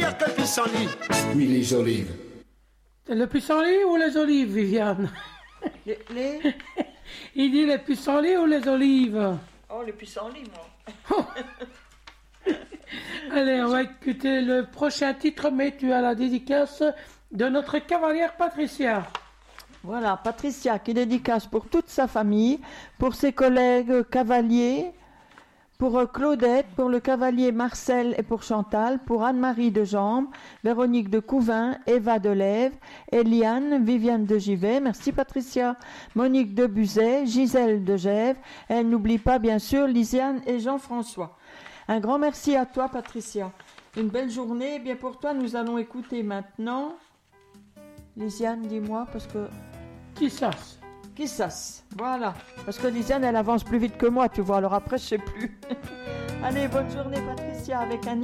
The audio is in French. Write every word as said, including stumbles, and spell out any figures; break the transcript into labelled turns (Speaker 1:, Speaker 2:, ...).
Speaker 1: a que le pissenlit.
Speaker 2: Oui, les olives.
Speaker 3: Le pissenlit ou les olives, Viviane?
Speaker 4: Les, les...
Speaker 3: Il dit les pissenlits ou les olives?
Speaker 4: Oh, les pissenlits, moi.
Speaker 3: Allez, on va écouter le prochain titre, mais tu as la dédicace de notre cavalière Patricia.
Speaker 4: Voilà, Patricia qui dédicace pour toute sa famille, pour ses collègues cavaliers, pour Claudette, pour le cavalier Marcel et pour Chantal, pour Anne-Marie de Jambes, Véronique de Couvin, Eva de Lève, Eliane, Viviane de Givet, merci Patricia, Monique de Buzet, Gisèle de Gève, et elle n'oublie pas bien sûr Lisiane et Jean-François. Un grand merci à toi Patricia. Une belle journée. Bien pour toi, nous allons écouter maintenant. Lisiane, dis-moi, parce que...
Speaker 3: Qui sasse?
Speaker 4: Qui sasse, voilà. Parce que Lisiane, elle avance plus vite que moi, tu vois. Alors après, je sais plus. Allez, bonne journée Patricia avec un